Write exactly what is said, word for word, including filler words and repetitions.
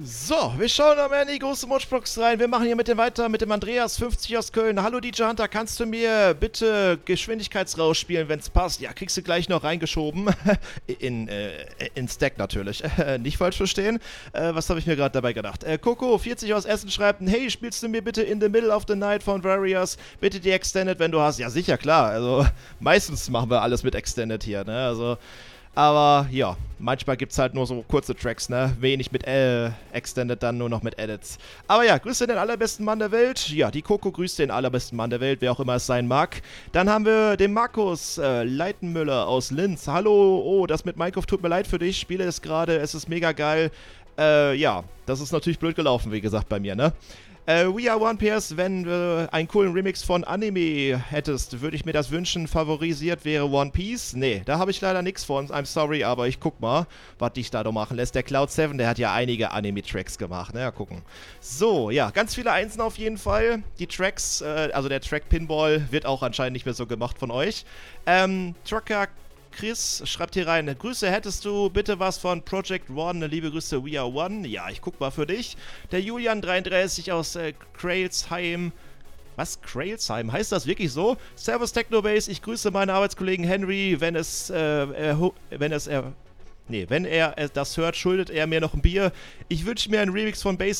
So, wir schauen am Ende die große Mutschbox rein. Wir machen hier mit dem weiter, mit dem Andreas fünfzig aus Köln. Hallo D J Hunter, kannst du mir bitte Geschwindigkeitsrausch spielen, wenn es passt? Ja, kriegst du gleich noch reingeschoben. in, äh, in Stack natürlich. Nicht falsch verstehen. Äh, was habe ich mir gerade dabei gedacht? Äh, Coco vierzig aus Essen schreibt, hey, spielst du mir bitte In the Middle of the Night von Warriors? Bitte die Extended, wenn du hast. Ja, sicher, klar. Also, meistens machen wir alles mit Extended hier, ne? Also... Aber ja, manchmal gibt es halt nur so kurze Tracks, ne? Wenig mit äh, Extended, dann nur noch mit Edits. Aber ja, grüße den allerbesten Mann der Welt. Ja, die Coco grüßt den allerbesten Mann der Welt, wer auch immer es sein mag. Dann haben wir den Markus äh, Leitenmüller aus Linz. Hallo, oh, das mit Minecraft tut mir leid für dich. Spiele es gerade, es ist mega geil. Äh, ja, das ist natürlich blöd gelaufen, wie gesagt, bei mir, ne? Äh, We Are One P S, wenn du äh, einen coolen Remix von Anime hättest, würde ich mir das wünschen. Favorisiert wäre One Piece. Nee, da habe ich leider nichts von. I'm sorry, aber ich guck mal, was dich da doch machen lässt. Der Cloud sieben, der hat ja einige Anime-Tracks gemacht. Na ja, gucken. So, ja, ganz viele Einsen auf jeden Fall. Die Tracks, äh, also der Track Pinball wird auch anscheinend nicht mehr so gemacht von euch. Ähm, Trucker Chris schreibt hier rein, Grüße, hättest du bitte was von Project One, liebe Grüße, We Are One. Ja, ich guck mal für dich. Der Julian dreiunddreißig aus äh, Krailsheim. Was? Krailsheim? Heißt das wirklich so? Servus Technobase, ich grüße meinen Arbeitskollegen Henry, wenn es, äh, er, wenn es, er, nee, wenn er das hört, schuldet er mir noch ein Bier. Ich wünsche mir einen Remix von Base